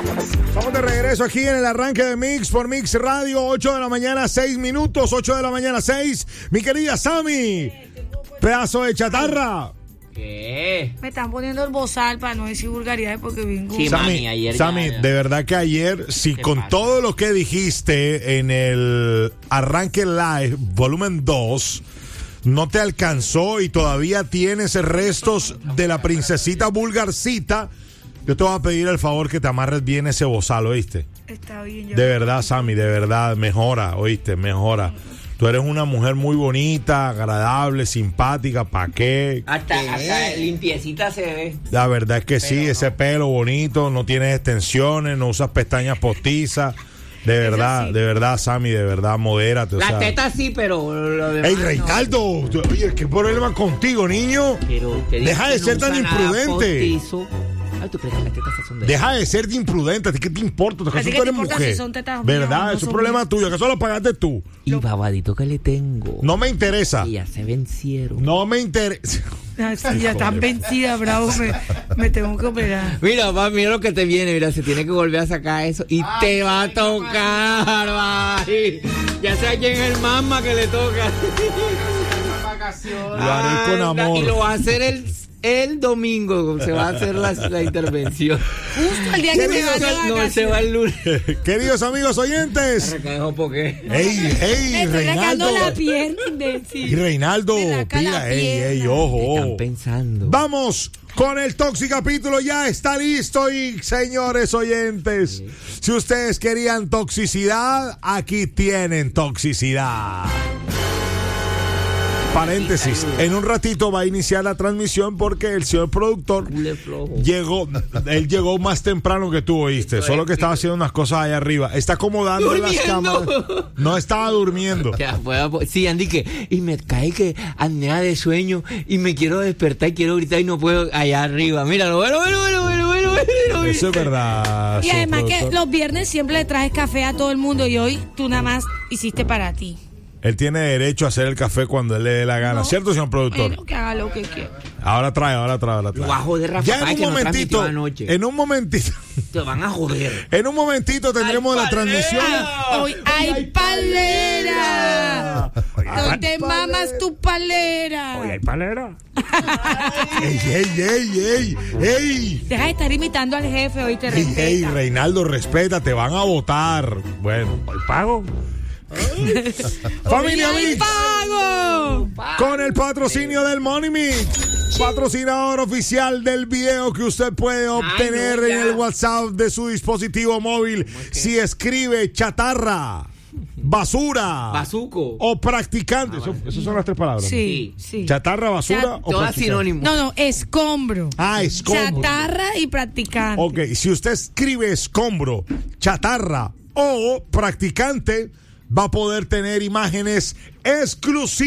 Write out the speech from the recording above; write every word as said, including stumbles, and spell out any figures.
Estamos de regreso aquí en el arranque de Mix por Mix Radio, ocho de la mañana, seis minutos, ocho de la mañana, seis. Mi querida Sammy, pedazo de chatarra. ¿Qué? Me están poniendo el bozal para no decir vulgaridades porque vengo. Sí, Sammy, mami, ayer Sammy, ya- de verdad que ayer, si con pasa? todo lo que dijiste en el arranque live, volumen dos, no te alcanzó y todavía tienes restos de la princesita vulgarcita, yo te voy a pedir el favor que te amarres bien ese bozal, ¿oíste? Está bien. Yo De verdad, Sammy, de verdad, mejora, ¿oíste? Mejora. Tú eres una mujer muy bonita, agradable, simpática, ¿pa' qué? Hasta, hasta limpiecita se ve. La verdad es que sí, Pero no. ese pelo bonito, no tienes extensiones, no usas pestañas postizas. De verdad, sí. de verdad, Sammy, de verdad, modérate. O La sea. teta sí, pero lo demás ¡Ey, no. Reinaldo! Oye, ¿qué problema contigo, niño? Pero te digo Deja que de no ser tan usa nada imprudente. postizo. Ay, ¿tú crees que las tetas son de Deja de ser de imprudente. ¿A ti qué te importa? ¿Acaso ¿A ti qué tú te eres importa mujer? si son tetas mías o ¿Verdad? no Eso es son problema mías? tuyo. ¿Acaso lo pagaste tú? Y babadito que le tengo. No me interesa. Y ya se vencieron. No me interesa. Ah, sí, ya están vencidas, bravo. Me, me tengo que operar. Mira, papá, mira lo que te viene. Mira, se tiene que volver a sacar eso. Y te va a tocar, ay. Ya sé a quién es el mamá que le toca. Lo haré con Anda, amor. Y lo va a hacer el, el domingo. Se va a hacer la, la intervención. Justo el día que me vaya de No, él se va el lunes. Queridos amigos oyentes. Recajo porque. ¡Ey, ey, Me estoy Reinaldo! sacando la pierna, Y imbécil. Reinaldo, Me saca la pila, ey, ey, pierna. ojo. Están pensando. Vamos con el Toxi capítulo, ya está listo y señores oyentes, si ustedes querían toxicidad, aquí tienen toxicidad. Paréntesis, en un ratito va a iniciar la transmisión porque el señor productor Cule flojo. llegó, él llegó más temprano que tú, oíste, solo que estaba haciendo unas cosas allá arriba, está acomodando las Durmiendo. cámaras, no estaba durmiendo. Ya, pues, pues, sí, Andy, que y me cae que apnea de sueño y me quiero despertar y quiero gritar y no puedo allá arriba. Míralo, bueno, bueno, bueno, bueno, bueno, bueno. Eso es verdad. Y señor además que productor. los viernes siempre le traes café a todo el mundo y hoy tú nada más hiciste para ti. Él tiene derecho a hacer el café cuando él le dé la gana, No. ¿cierto, señor productor? Bueno, que haga lo que quiera. Ahora trae, ahora trae, ahora trae. Lo va a joder Rafa Ya Páez, en que un no transmitió momentito, anoche. en un momentito, Te van a joder. en un momentito tendremos la transmisión. Hoy hay palera. ¿Dónde mamas tu palera? palera. ey, ey, ey, ey, ey. Deja de estar imitando al jefe, hoy te Ey, respeta. ey, Reinaldo, respeta, te van a votar. Bueno, hoy pago. Familia ¡Hoy hay Mix, pago! con el patrocinio del Money Mix, patrocinador oficial del video que usted puede obtener no, ya. en el WhatsApp de su dispositivo móvil si escribe chatarra, basura Bazuco. o practicante. Eso- esas son las tres palabras. Sí, sí. Chatarra, basura Chat- o Todas practicante. sinónimos. No, no, escombro. Ah, escombro. Chatarra y practicante. Ok, si usted escribe escombro, chatarra o practicante, va a poder tener imágenes exclusivas